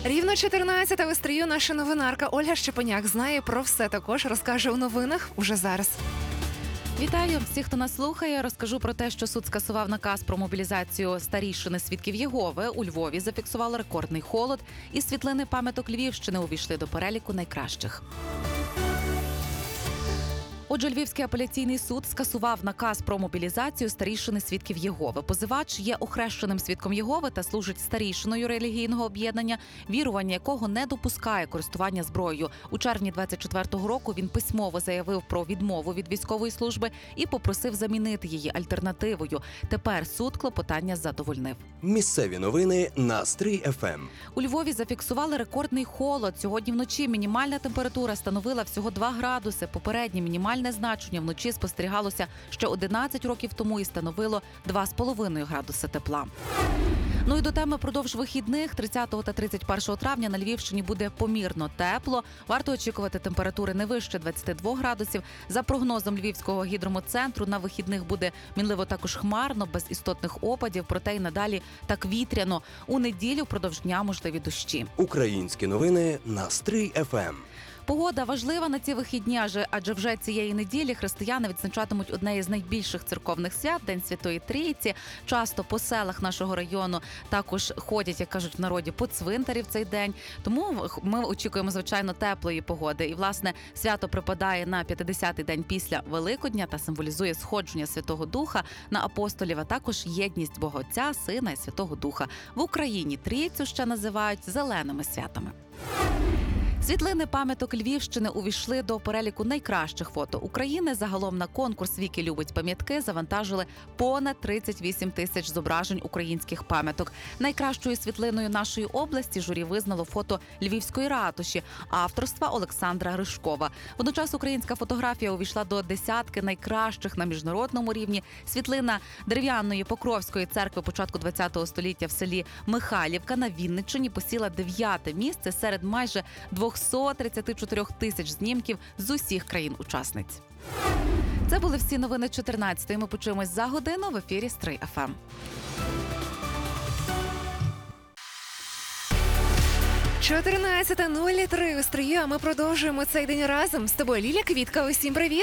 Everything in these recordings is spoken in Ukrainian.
Рівно 14-та в Стрию наша новинарка Ольга Щепеняк знає про все, також розкаже у новинах уже зараз. Вітаю всіх, хто нас слухає. Розкажу про те, що суд скасував наказ про мобілізацію старійшини свідків Єгови. У Львові зафіксували рекордний холод, і світлини пам'яток Львівщини увійшли до переліку найкращих. Отже, Львівський апеляційний суд скасував наказ про мобілізацію старійшини свідків Єгови. Позивач є охрещеним свідком Єгови та служить старійшиною релігійного об'єднання, вірування якого не допускає користування зброєю. У червні 24-го року він письмово заявив про відмову від військової служби і попросив замінити її альтернативою. Тепер суд клопотання задовольнив. Місцеві новини на Стрий ФМ. У Львові зафіксували рекордний холод. Сьогодні вночі мінімальна температура становила всього 2 градуси. Попереднє мінімальне значення вночі спостерігалося ще 11 років тому і становило 2,5 градуси тепла. Ну і до теми продовж вихідних 30 та 31 травня на Львівщині буде помірно тепло. Варто очікувати температури не вище 22 градусів. За прогнозом Львівського гідрометцентру, на вихідних буде мінливо також хмарно, без істотних опадів, проте й надалі так вітряно. У неділю впродовж дня можливі дощі. Українські новини на Стрий ФМ. Погода важлива на ці вихідні, адже вже цієї неділі християни відзначатимуть одне із найбільших церковних свят – День Святої Трійці. Часто по селах нашого району також ходять, як кажуть в народі, по цвинтарі в цей день. Тому ми очікуємо, звичайно, теплої погоди. І, власне, свято припадає на 50-й день після Великодня та символізує сходження Святого Духа на апостолів, а також єдність Бога Отця, Сина і Святого Духа. В Україні Трійцю ще називають зеленими святами. Світлини пам'яток Львівщини увійшли до переліку найкращих фото України. Загалом на конкурс «Віки любить пам'ятки» завантажили понад 38 тисяч зображень українських пам'яток. Найкращою світлиною нашої області журі визнало фото Львівської ратуші авторства Олександра Гришкова. Водночас українська фотографія увійшла до десятки найкращих на міжнародному рівні. Світлина дерев'яної Покровської церкви початку ХХ століття в селі Михайлівка на Вінниччині посіла 9-те місце серед майже 234 тисяч знімків з усіх країн-учасниць. Це були всі новини 14-ї. Ми почуємось за годину в ефірі Стрий ФМ. «14:03 у Стрию, а ми продовжуємо цей день разом. З тобою Ліля Квітка. Усім привіт!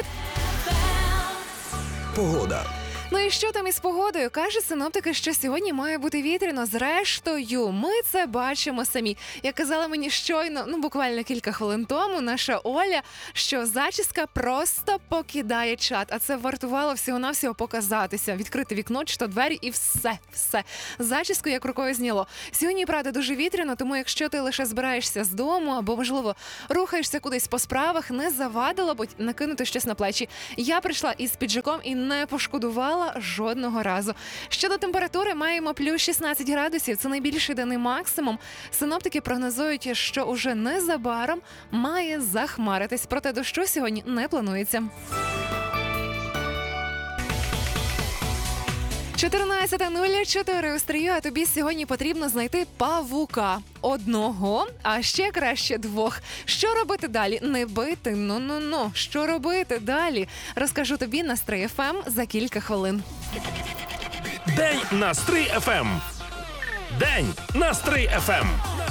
Погода. Ну і що там із погодою? Кажуть синоптики, що сьогодні має бути вітряно. Зрештою, ми це бачимо самі. Як казала мені щойно, буквально кілька хвилин тому, наша Оля, що зачіска просто покидає чат. А це вартувало всього-навсього показатися. Відкрити вікно, чи то двері і все. Зачіску як рукою зняло. Сьогодні, правда, дуже вітряно, тому якщо ти лише збираєшся з дому або, можливо, рухаєшся кудись по справах, не завадило б накинути щось на плечі. Я прийшла із піджаком і не пошкодувала жодного разу. Щодо температури, маємо плюс 16 градусів. Це найбільший денний максимум. Синоптики прогнозують, що уже незабаром має захмаритись. Проте дощу сьогодні не планується. 14:04 у Стрию, а тобі сьогодні потрібно знайти павука. Одного, а ще краще 2. Що робити далі? Не бити, Що робити далі? Розкажу тобі на Стрий ФМ за кілька хвилин. День на Стрий ФМ. День на Стрий ФМ.